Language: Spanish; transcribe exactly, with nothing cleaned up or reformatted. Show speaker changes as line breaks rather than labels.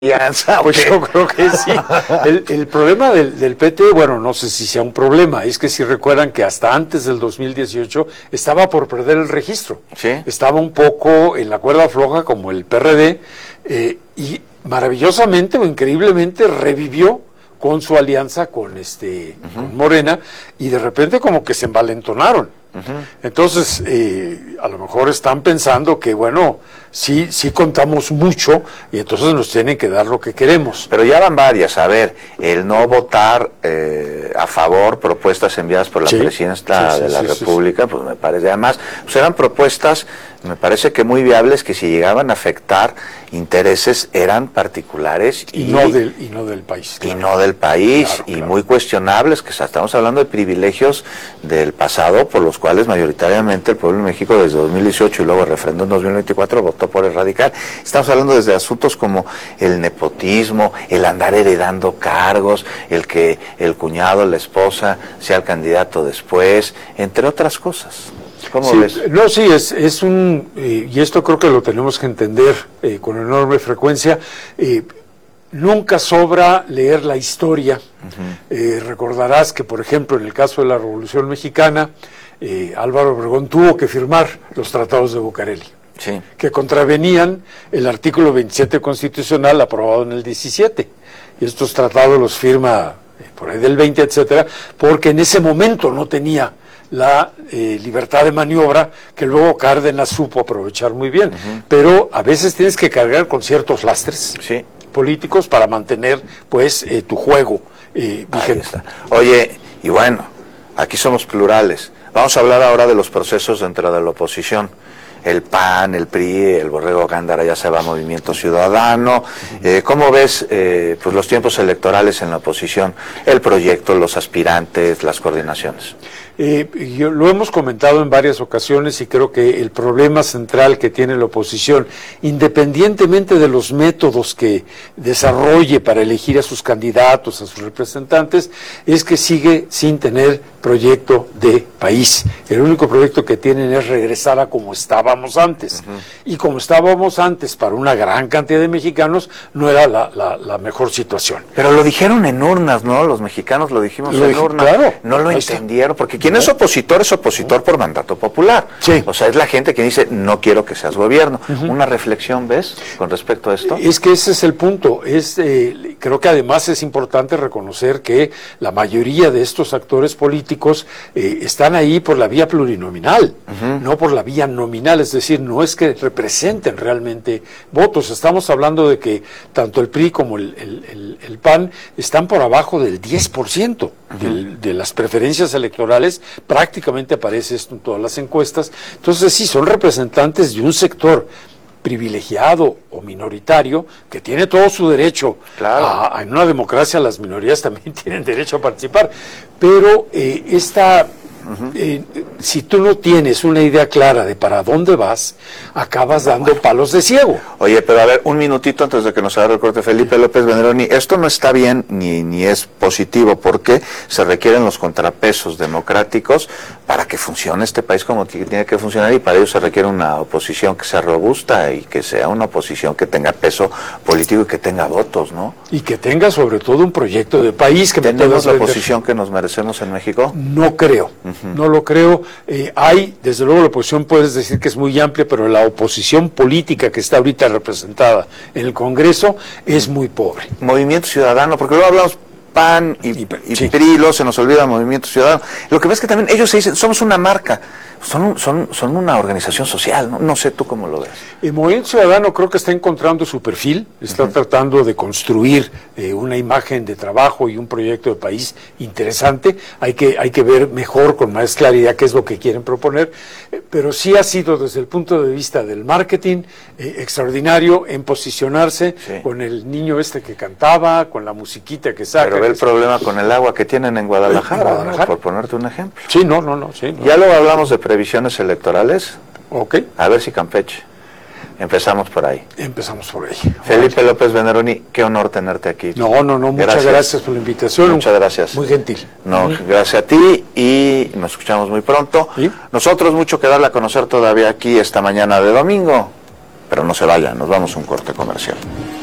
alianza.
Pues yo creo que sí. El, el problema del, del P T, bueno, no sé si sea un problema, es que si recuerdan que hasta antes del dos mil dieciocho estaba por perder el registro.
Sí.
Estaba un poco en la cuerda floja como el P R D, eh, y maravillosamente o increíblemente revivió con su alianza con este uh-huh. con Morena, y de repente como que se envalentonaron. Uh-huh. Entonces, eh, a lo mejor están pensando que, bueno, sí, sí contamos mucho y entonces nos tienen que dar lo que queremos.
Pero ya van varias. A ver, el no votar eh, a favor propuestas enviadas por la sí, presidenta sí, sí, de la sí, República, sí, sí. pues me parece, además, pues eran propuestas, me parece que muy viables, que si llegaban a afectar intereses eran particulares
y, y no del y no del país.
Claro. Y no del país, claro, y claro. muy cuestionables, que estamos hablando de privilegios del pasado por los cuales mayoritariamente el pueblo de México desde dos mil dieciocho y luego el referéndum dos mil veinticuatro votó por el radical. Estamos hablando desde asuntos como el nepotismo, el andar heredando cargos, el que el cuñado, la esposa sea el candidato después, entre otras cosas. ¿Cómo
sí,
ves?
No, sí, es, es un, eh, y esto creo que lo tenemos que entender eh, con enorme frecuencia, eh, nunca sobra leer la historia. Uh-huh. Eh, recordarás que, por ejemplo, en el caso de la Revolución Mexicana, eh, Álvaro Obregón tuvo que firmar los tratados de Bucareli,
sí.
que contravenían el artículo veintisiete constitucional aprobado en el diecisiete. Y estos tratados los firma eh, por ahí del veinte, etcétera, porque en ese momento no tenía la eh, libertad de maniobra que luego Cárdenas supo aprovechar muy bien. Uh-huh. Pero a veces tienes que cargar con ciertos lastres
sí.
políticos para mantener pues eh, tu juego eh, vigente.
Oye, y bueno, aquí somos plurales. Vamos a hablar ahora de los procesos dentro de la oposición. El P A N, el P R I, el Borrego Gándara ya se va a Movimiento Ciudadano. Eh, ¿Cómo ves eh, pues los tiempos electorales en la oposición? El proyecto, los aspirantes, las coordinaciones.
Eh, yo, lo hemos comentado en varias ocasiones y creo que el problema central que tiene la oposición, independientemente de los métodos que desarrolle para elegir a sus candidatos, a sus representantes, es que sigue sin tener proyecto de país. El único proyecto que tienen es regresar a como estábamos antes. Uh-huh. Y como estábamos antes para una gran cantidad de mexicanos, no era la, la, la mejor situación.
Pero lo dijeron en urnas, ¿no? Los mexicanos lo dijimos
lo
en
dije,
urnas.
Claro,
no lo entendieron, porque quien es opositor es opositor por mandato popular.
Sí.
O sea, es la gente que dice, no quiero que seas gobierno. Uh-huh. ¿Una reflexión ves con respecto a esto?
Es que ese es el punto. Es, eh, creo que además es importante reconocer que la mayoría de estos actores políticos eh, están ahí por la vía plurinominal, uh-huh. no por la vía nominal. Es decir, no es que representen realmente votos. Estamos hablando de que tanto el P R I como el, el, el, el P A N están por abajo del diez por ciento uh-huh. del, de las preferencias electorales. Prácticamente aparece esto en todas las encuestas. Entonces sí, son representantes de un sector privilegiado o minoritario que tiene todo su derecho.
Claro.
a, a, en una democracia las minorías también tienen derecho a participar, pero eh, esta Uh-huh. Eh, si tú no tienes una idea clara de para dónde vas, acabas dando bueno. palos de ciego.
Oye, pero a ver, un minutito antes de que nos haga el corte Felipe López Vendroni. Esto no está bien ni, ni es positivo, porque se requieren los contrapesos democráticos para que funcione este país como tiene que funcionar, y para ello se requiere una oposición que sea robusta y que sea una oposición que tenga peso político y que tenga votos, ¿no?
Y que tenga sobre todo un proyecto de país. Que
¿Tenemos la oposición que nos merecemos en México?
No creo. Uh-huh. No lo creo. Eh, hay, desde luego, la oposición puedes decir que es muy amplia, pero la oposición política que está ahorita representada en el Congreso es muy pobre.
Movimiento Ciudadano, porque luego hablamos P A N y, y, y sí. P R I, luego se nos olvida Movimiento Ciudadano. Lo que ves es que también ellos se dicen, somos una marca, son, son, son una organización social, ¿no? No sé tú cómo lo ves.
El Movimiento Ciudadano creo que está encontrando su perfil, está uh-huh. tratando de construir eh, una imagen de trabajo y un proyecto de país interesante. Hay que, hay que ver mejor, con más claridad, qué es lo que quieren proponer, eh, pero sí ha sido desde el punto de vista del marketing eh, extraordinario en posicionarse sí. con el niño este que cantaba, con la musiquita que saca.
Pero ve el
se...
problema con el agua que tienen en Guadalajara,
en Guadalajara.
¿no? Por ponerte un ejemplo.
Sí, no, no, no. Sí, no.
Ya luego hablamos de previsiones electorales.
Ok.
A ver si Campeche. Empezamos por ahí.
Empezamos por ahí.
Felipe vale. López Vendroni, qué honor tenerte aquí.
No, no, no, muchas gracias, gracias por la invitación.
Muchas gracias.
Muy gentil.
No, uh-huh. gracias a ti y nos escuchamos muy pronto. ¿Sí? Nosotros mucho que darle a conocer todavía aquí esta mañana de domingo, pero no se vayan, nos vamos a un corte comercial.